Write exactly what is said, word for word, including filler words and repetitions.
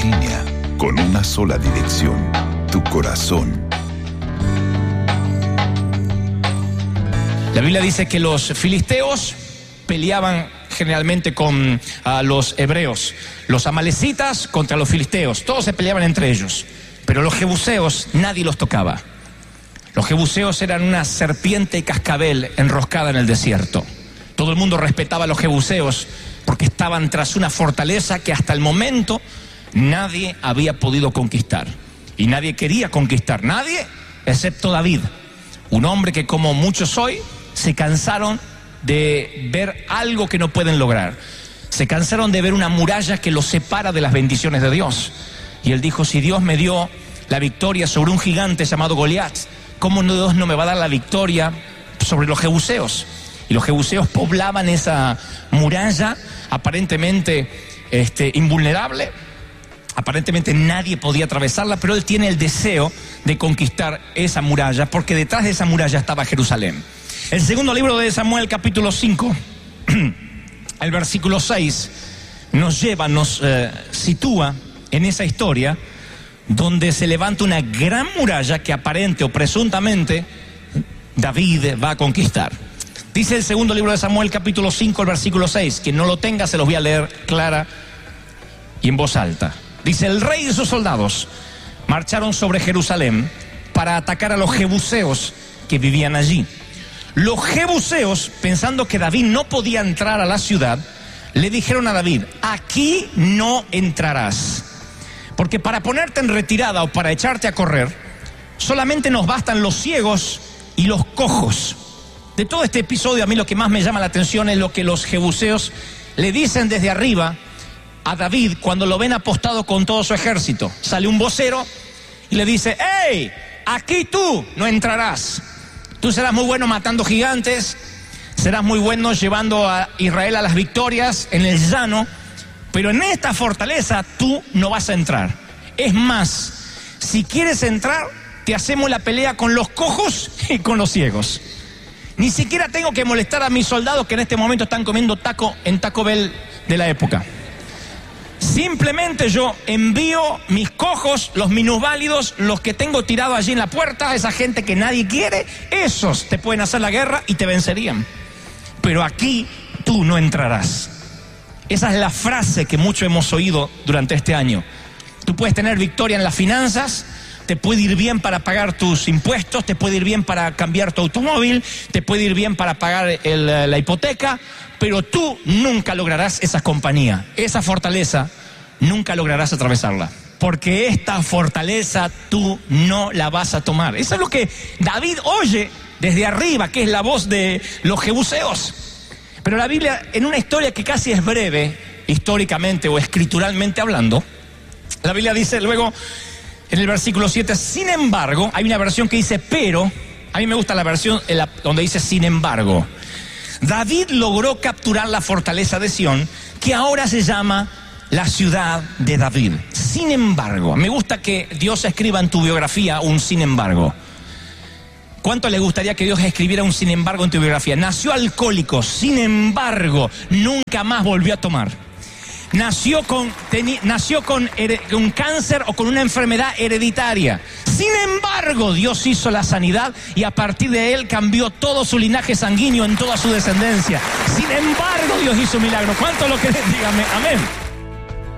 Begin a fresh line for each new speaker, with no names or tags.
línea, con una sola dirección, tu corazón.
La Biblia dice que los filisteos peleaban generalmente con uh, los hebreos, los amalecitas contra los filisteos, todos se peleaban entre ellos, pero los jebuseos nadie los tocaba. Los jebuseos eran una serpiente y cascabel enroscada en el desierto. Todo el mundo respetaba a los jebuseos porque estaban tras una fortaleza que hasta el momento nadie había podido conquistar. Y nadie quería conquistar, nadie excepto David, un hombre que, como muchos hoy, se cansaron de ver algo que no pueden lograr. Se cansaron de ver una muralla que los separa de las bendiciones de Dios. Y él dijo: si Dios me dio la victoria sobre un gigante llamado Goliat, ¿cómo Dios no me va a dar la victoria sobre los jebuseos? Y los jebuseos poblaban esa muralla aparentemente este, invulnerable. Aparentemente nadie podía atravesarla, pero él tiene el deseo de conquistar esa muralla, porque detrás de esa muralla estaba Jerusalén. El segundo libro de Samuel, capítulo cinco, el versículo seis, nos lleva, nos eh, sitúa en esa historia donde se levanta una gran muralla que aparente o presuntamente David va a conquistar. Dice el segundo libro de Samuel, capítulo cinco, el versículo seis, quien no lo tenga se los voy a leer clara y en voz alta. Dice: el rey y sus soldados marcharon sobre Jerusalén para atacar a los jebuseos que vivían allí. Los jebuseos, pensando que David no podía entrar a la ciudad, le dijeron a David: aquí no entrarás, porque para ponerte en retirada o para echarte a correr, solamente nos bastan los ciegos y los cojos. De todo este episodio, a mí lo que más me llama la atención es lo que los jebuseos le dicen desde arriba a David cuando lo ven apostado con todo su ejército. Sale un vocero y le dice: ¡hey! Aquí tú no entrarás. Tú serás muy bueno matando gigantes, serás muy bueno llevando a Israel a las victorias en el llano, pero en esta fortaleza tú no vas a entrar. Es más, si quieres entrar, te hacemos la pelea con los cojos y con los ciegos. Ni siquiera tengo que molestar a mis soldados que en este momento están comiendo taco en Taco Bell de la época. Simplemente yo envío mis cojos, los minusválidos, los que tengo tirado allí en la puerta, esa gente que nadie quiere, esos te pueden hacer la guerra y te vencerían. Pero aquí tú no entrarás. Esa es la frase que mucho hemos oído durante este año. Tú puedes tener victoria en las finanzas, te puede ir bien para pagar tus impuestos, te puede ir bien para cambiar tu automóvil, te puede ir bien para pagar el, la hipoteca, pero tú nunca lograrás esa compañía, esa fortaleza, nunca lograrás atravesarla. Porque esta fortaleza tú no la vas a tomar. Eso es lo que David oye desde arriba, que es la voz de los jebuseos. Pero la Biblia, en una historia que casi es breve, históricamente o escrituralmente hablando, la Biblia dice luego en el versículo siete, sin embargo, hay una versión que dice pero, a mí me gusta la versión donde dice sin embargo. David logró capturar la fortaleza de Sión, que ahora se llama la ciudad de David. Sin embargo, me gusta que Dios escriba en tu biografía un sin embargo. ¿Cuánto le gustaría que Dios escribiera un sin embargo en tu biografía? Nació alcohólico, sin embargo, nunca más volvió a tomar. Nació con, teni, nació con un cáncer o con una enfermedad hereditaria. Sin embargo, Dios hizo la sanidad y a partir de él cambió todo su linaje sanguíneo en toda su descendencia. Sin embargo, Dios hizo un milagro. ¿Cuánto lo creen? Dígame, amén.